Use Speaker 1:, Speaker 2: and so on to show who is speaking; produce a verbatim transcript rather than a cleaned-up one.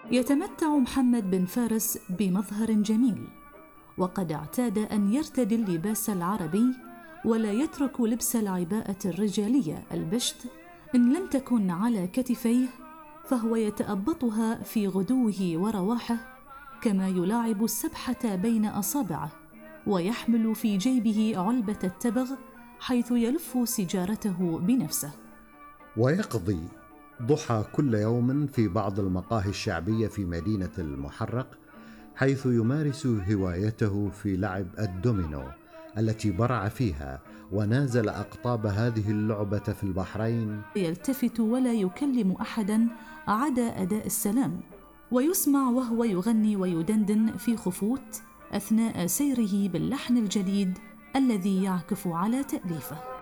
Speaker 1: يتمتع محمد بن فارس بمظهر جميل، وقد اعتاد أن يرتدي اللباس العربي ولا يترك لبس العباءة الرجالية البشت إن لم تكن على كتفيه، فهو يتأبطها في غدوه ورواحه، كما يلاعب السبحة بين أصابعه، ويحمل في جيبه علبة التبغ حيث يلف سيجارته بنفسه.
Speaker 2: ويقضي ضحى كل يوم في بعض المقاهي الشعبية في مدينة المحرق، حيث يمارس هوايته في لعب الدومينو التي برع فيها ونازل أقطاب هذه اللعبة في البحرين.
Speaker 1: يلتفت ولا يكلم أحدا عدا أداء السلام، ويسمع وهو يغني ويدندن في خفوت أثناء سيره باللحن الجديد الذي يعكف على تأليفه.